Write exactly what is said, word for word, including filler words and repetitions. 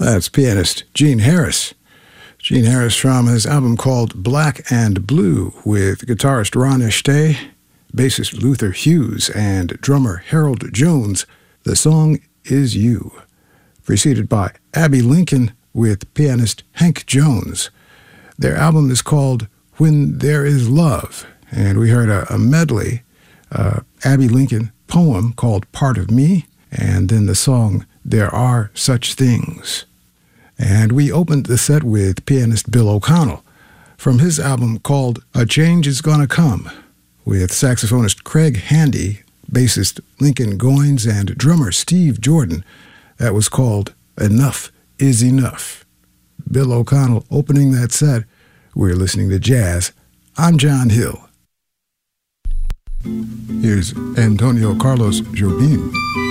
That's pianist Gene Harris. Gene Harris from his album called Black and Blue with guitarist Ron Esté, bassist Luther Hughes, and drummer Harold Jones. The song is You. Preceded by Abbey Lincoln with pianist Hank Jones. Their album is called When There Is Love, and we heard a, a medley, uh, Abbey Lincoln poem called Part of Me, and then the song There Are Such Things. And we opened the set with pianist Bill O'Connell from his album called A Change Is Gonna Come with saxophonist Craig Handy, bassist Lincoln Goines, and drummer Steve Jordan. That was called Enough Is Enough. Bill O'Connell opening that set. We're listening to jazz. I'm John Hill. Here's Antonio Carlos Jobim.